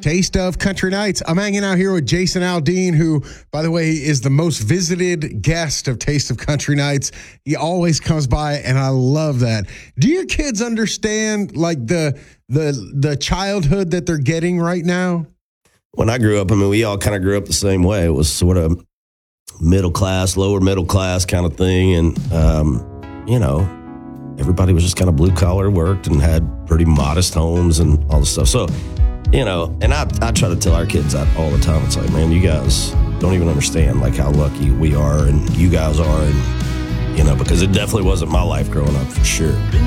Taste of Country Nights. I'm hanging out here with Jason Aldean, who, by the way, is the most visited guest of Taste of Country Nights. He always comes by, and I love that. Do your kids understand like the childhood that they're getting right now? When I grew up, I mean, we all kind of grew up the same way. It was sort of middle class, lower middle class kind of thing, and you know, everybody was just kind of blue collar, worked, and had pretty modest homes and all this stuff. So, you know, and I try to tell our kids that all the time. It's like, man, you guys don't even understand like how lucky we are and you guys are, and you know, because it definitely wasn't my life growing up for sure.